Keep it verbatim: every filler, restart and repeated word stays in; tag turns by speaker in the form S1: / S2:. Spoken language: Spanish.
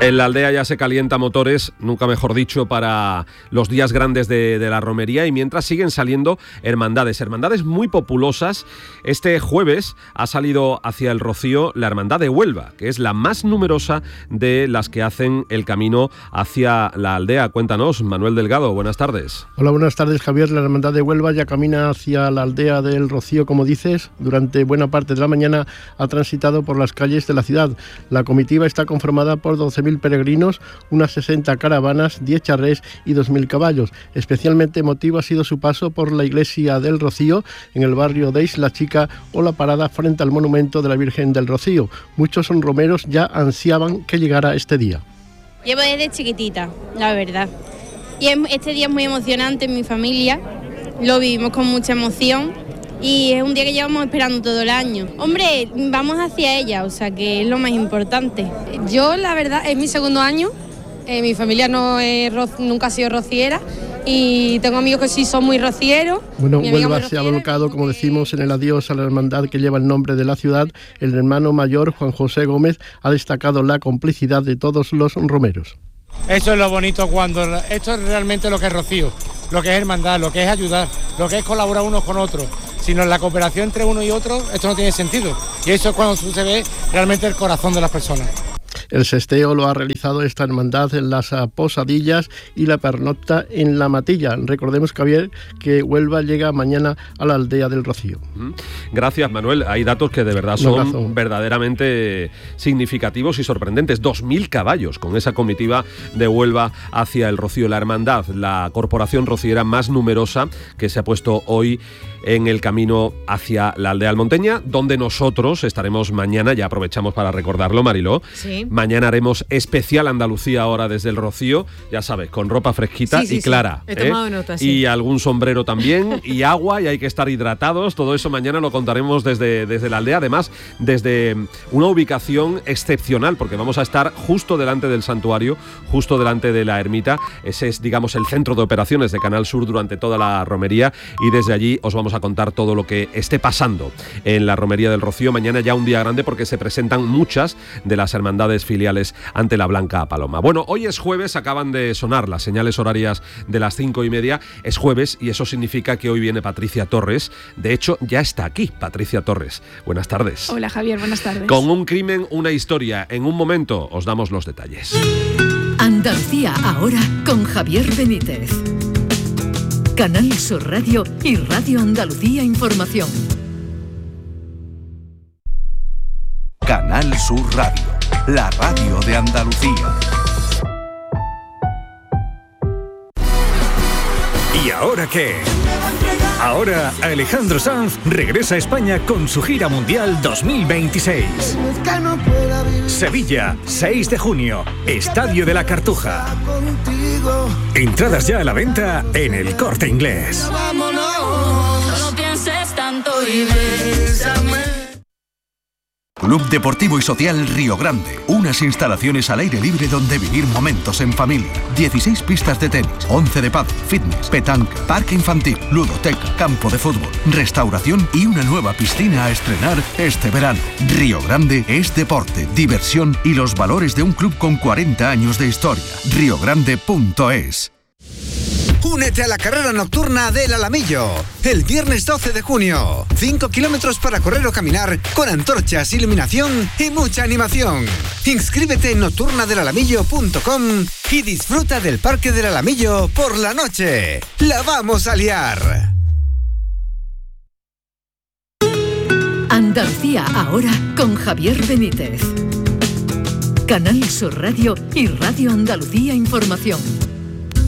S1: En la aldea ya se calienta motores, nunca mejor dicho, para los días grandes de, de la romería, y mientras siguen saliendo hermandades, hermandades muy populosas. Este jueves ha salido hacia el Rocío la Hermandad de Huelva, que es la más numerosa de las que hacen el camino hacia la aldea. Cuéntanos, Manuel Delgado, buenas tardes.
S2: Hola, buenas tardes, Javier. La Hermandad de Huelva ya camina hacia la aldea del Rocío, como dices. Durante buena parte de la mañana ha transitado por las calles de la ciudad. La comitiva está conformada por doce mil peregrinos, unas sesenta caravanas, diez charrés y dos mil caballos. Especialmente emotivo ha sido su paso por la iglesia del Rocío, en el barrio de Isla Chica, o la parada frente al monumento de la Virgen del Rocío. Muchos son romeros ya ansiaban que llegara este día.
S3: Llevo desde chiquitita, la verdad. Y este día es muy emocionante en mi familia, lo vivimos con mucha emoción. Y es un día que llevamos esperando todo el año. Hombre, vamos hacia ella, o sea que es lo más importante.
S4: Yo, la verdad, es mi segundo año. Eh, mi familia no es, nunca ha sido rociera y tengo amigos que sí son muy rocieros.
S2: Bueno, Huelva se ha volcado, como decimos, en el adiós a la hermandad que lleva el nombre de la ciudad. El hermano mayor, Juan José Gómez, ha destacado la complicidad de todos los romeros.
S5: Eso es lo bonito, cuando esto es realmente lo que es Rocío, lo que es hermandad, lo que es ayudar, lo que es colaborar unos con otros. Sino en la cooperación entre uno y otro, esto no tiene sentido. Y eso es cuando se ve realmente el corazón de las personas.
S2: El sesteo lo ha realizado esta hermandad en las Posadillas y la pernocta en La Matilla. Recordemos, Javier, que Huelva llega mañana a la aldea del Rocío.
S1: Gracias, Manuel. Hay datos que de verdad son no, verdaderamente significativos y sorprendentes. Dos mil caballos con esa comitiva de Huelva hacia el Rocío. La hermandad, la corporación rociera más numerosa que se ha puesto hoy en el camino hacia la aldea almonteña, donde nosotros estaremos mañana. Ya aprovechamos para recordarlo, Mariló.
S6: Sí.
S1: Mañana haremos especial Andalucía ahora desde el Rocío, ya sabes, con ropa fresquita
S6: sí, sí,
S1: y clara.
S6: Sí. He tomado
S1: ¿eh?
S6: nota, sí.
S1: Y algún sombrero también, y agua, y hay que estar hidratados. Todo eso mañana lo contaremos desde, desde la aldea, además desde una ubicación excepcional, porque vamos a estar justo delante del santuario, justo delante de la ermita. Ese es, digamos, el centro de operaciones de Canal Sur durante toda la romería, y desde allí os vamos a contar todo lo que esté pasando en la romería del Rocío. Mañana ya un día grande porque se presentan muchas de las hermandades filiales ante la Blanca Paloma. Bueno, hoy es jueves, acaban de sonar las señales horarias de las cinco y media. Es jueves y eso significa que hoy viene Patricia Torres. De hecho, ya está aquí Patricia Torres. Buenas tardes.
S7: Hola, Javier, buenas tardes.
S1: Con un crimen, una historia. En un momento os damos los detalles.
S8: Andalucía ahora con Javier Benítez. Canal Sur Radio y Radio Andalucía Información.
S9: Canal Sur Radio, la radio de Andalucía.
S10: ¿Y ahora qué? Ahora Alejandro Sanz regresa a España con su gira mundial dos mil veintiséis. Sevilla, seis de junio, Estadio de la Cartuja. Entradas ya a la venta en El Corte Inglés.
S9: Club Deportivo y Social Río Grande. Unas instalaciones al aire libre donde vivir momentos en familia. dieciséis pistas de tenis, once de pádel, fitness, petanca, parque infantil, ludoteca, campo de fútbol, restauración y una nueva piscina a estrenar este verano. Río Grande es deporte, diversión y los valores de un club con cuarenta años de historia. río grande punto es.
S11: Únete a la carrera nocturna del Alamillo, el viernes doce de junio. cinco kilómetros para correr o caminar, con antorchas, iluminación y mucha animación. Inscríbete en nocturna del alamillo punto com y disfruta del Parque del Alamillo por la noche. ¡La vamos a liar!
S8: Andalucía ahora con Javier Benítez. Canal Sur Radio y Radio Andalucía Información.